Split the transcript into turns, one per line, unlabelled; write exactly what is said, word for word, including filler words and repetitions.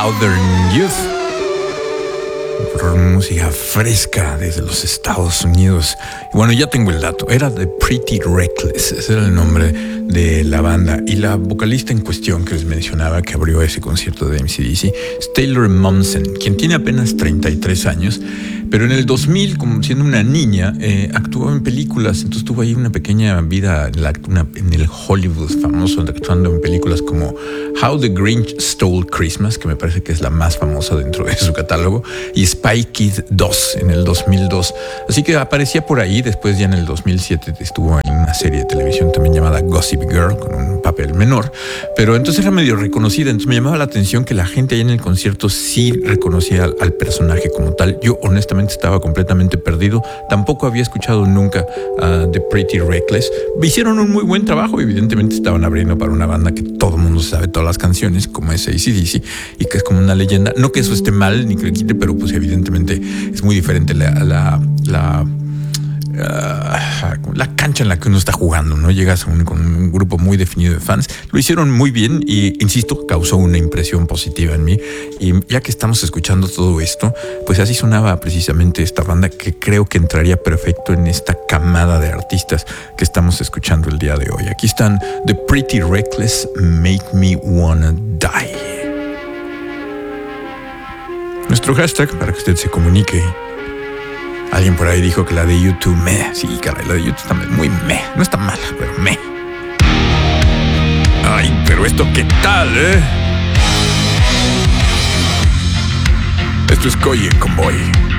Southern Youth. Música fresca desde los Estados Unidos. Y bueno, ya tengo el dato. Era The Pretty Reckless. Ese era el nombre de la banda. Y la vocalista en cuestión que les mencionaba, que abrió ese concierto de M C D C, es Taylor Momsen, quien tiene apenas treinta y tres años. Pero en el dos mil, como siendo una niña, eh, actuó en películas. Entonces tuvo ahí una pequeña vida en, la, una, en el Hollywood famoso, actuando en películas como How the Grinch Stole Christmas, que me parece que es la más famosa dentro de su catálogo, y Spy Kid dos en el dos mil dos. Así que aparecía por ahí. Después, ya en el dos mil siete, estuvo en una serie de televisión también llamada Gossip Girl, con un papel menor. Pero entonces era medio reconocida. Entonces me llamaba la atención que la gente ahí en el concierto sí reconocía al, al personaje como tal. Yo honestamente estaba completamente perdido. Tampoco había escuchado nunca uh, The Pretty Reckless. Hicieron un muy buen trabajo. Evidentemente estaban abriendo para una banda que todo el mundo sabe todas las canciones, como es A C D C, y que es como una leyenda. No que eso esté mal ni que le quite, pero pues evidentemente es muy diferente la, la, la Uh, la cancha en la que uno está jugando, ¿no? Llegas a un, con un grupo muy definido de fans. Lo hicieron muy bien y, insisto, causó una impresión positiva en mí. Y ya que estamos escuchando todo esto, pues así sonaba precisamente esta banda, que creo que entraría perfecto en esta camada de artistas que estamos escuchando el día de hoy. Aquí están The Pretty Reckless, Make Me Wanna Die. Nuestro hashtag para que usted se comunique. Alguien por ahí dijo que la de YouTube me. Sí, caray, la de YouTube está muy me. No está mala, pero me. Ay, pero esto qué tal, ¿eh? Esto es Coye Convoy.